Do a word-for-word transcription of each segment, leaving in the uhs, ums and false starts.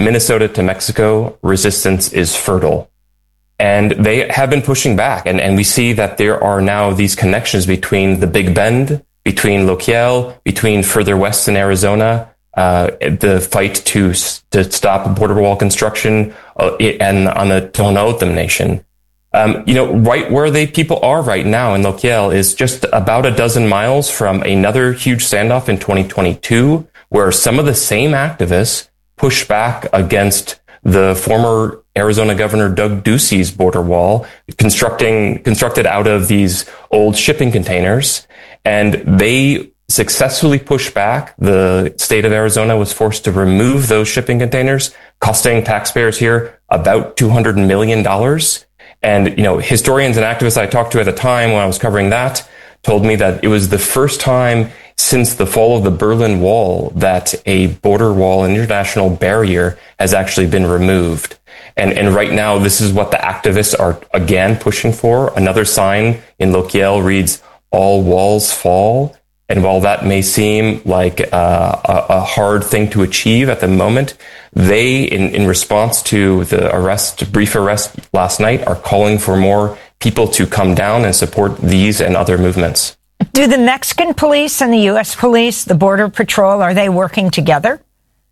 Minnesota to Mexico, resistance is fertile. And they have been pushing back. And, and we see that there are now these connections between the Big Bend, between Lokiel, between further west in Arizona, uh, the fight to, to stop border wall construction, uh, and on the Tohono O'odham Nation. Um, you know, right where they people are right now in Lokiel is just about a dozen miles from another huge standoff in twenty twenty-two, where some of the same activists push back against the former Arizona Governor Doug Ducey's border wall, constructing constructed out of these old shipping containers, and they successfully pushed back. The state of Arizona was forced to remove those shipping containers, costing taxpayers here about two hundred million dollars. And, you know, historians and activists I talked to at the time when I was covering that told me that it was the first time since the fall of the Berlin Wall that a border wall, an international barrier, has actually been removed. And, and right now, this is what the activists are again pushing for. Another sign in Lokiel reads, "All walls fall." And while that may seem like uh, a, a hard thing to achieve at the moment, they, in, in response to the arrest, brief arrest last night, are calling for more people to come down and support these and other movements. Do the Mexican police and the U S police, the Border Patrol, are they working together?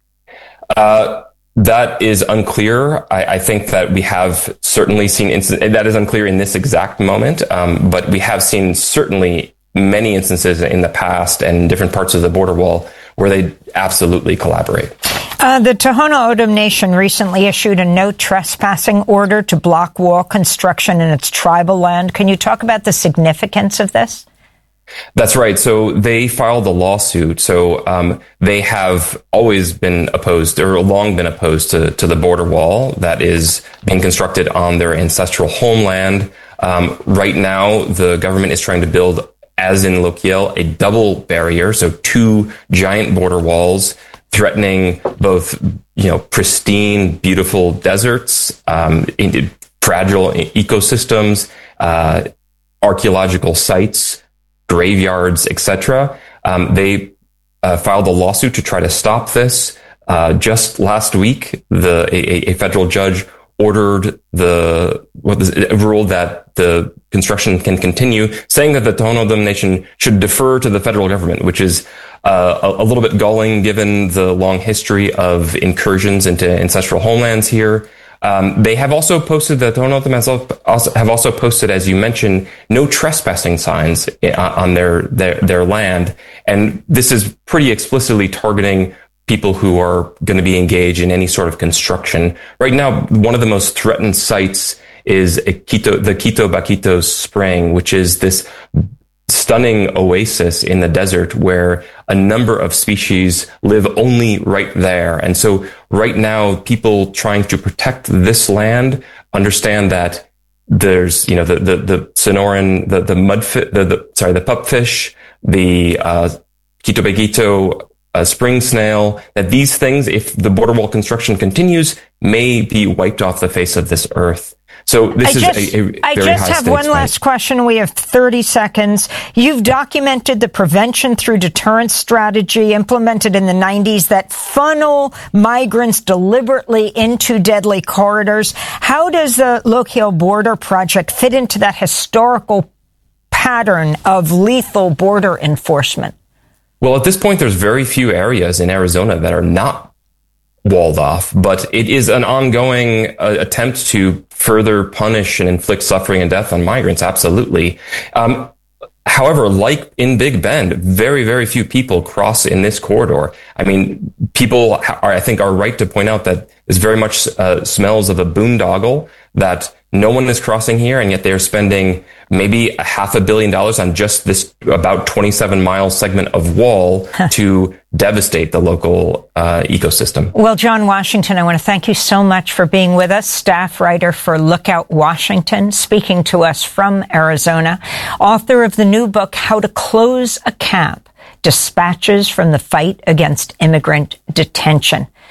Uh, that is unclear. I, I think that we have certainly seen, inc- that is unclear in this exact moment, um, but we have seen certainly many instances in the past and different parts of the border wall where they absolutely collaborate. Uh, the Tohono O'odham Nation recently issued a no trespassing order to block wall construction in its tribal land. Can you talk about the significance of this? That's right. So they filed a lawsuit. So um, they have always been opposed, or long been opposed to, to the border wall that is being constructed on their ancestral homeland. Um, right now, the government is trying to build, as in Lokiel, a double barrier, so two giant border walls threatening both, you know, pristine, beautiful deserts, um, fragile ecosystems, uh, archaeological sites, graveyards, et cetera. Um, they uh, filed a lawsuit to try to stop this. Uh, just last week, the a, a federal judge ordered the what is, ruled that the construction can continue, saying that the Tohono O'odham Nation should defer to the federal government, which is uh, a, a little bit galling given the long history of incursions into ancestral homelands here. Um, they have also posted, the Tohono O'odham have also posted, as you mentioned, no trespassing signs on their, their, their land. And this is pretty explicitly targeting people who are going to be engaged in any sort of construction. Right now, one of the most threatened sites is a Quito, the Quito Baquito Spring, which is this stunning oasis in the desert where a number of species live only right there. And so right now, people trying to protect this land understand that there's, you know, the, the, the Sonoran, the, the mudfish, the, the, sorry, the pupfish, the, uh, Quito Baquito, uh, spring snail, that these things, if the border wall construction continues, may be wiped off the face of this earth. So this I is just, a, a very I just have one last question. We have thirty seconds. You've documented the prevention through deterrence strategy implemented in the nineties that funnel migrants deliberately into deadly corridors. How does the Lokiel Border Project fit into that historical pattern of lethal border enforcement? Well, at this point, there's very few areas in Arizona that are not walled off, but it is an ongoing uh, attempt to further punish and inflict suffering and death on migrants. Absolutely. Um, however, like in Big Bend, very, very few people cross in this corridor. I mean, people are, I think, are right to point out that this very much uh, smells of a boondoggle, that no one is crossing here, and yet they're spending maybe a half a billion dollars on just this about twenty-seven mile segment of wall to devastate the local uh, ecosystem. Well, John Washington, I want to thank you so much for being with us, staff writer for Lookout Washington, speaking to us from Arizona, author of the new book, How to Close a Camp, Dispatches from the Fight Against Immigrant Detention.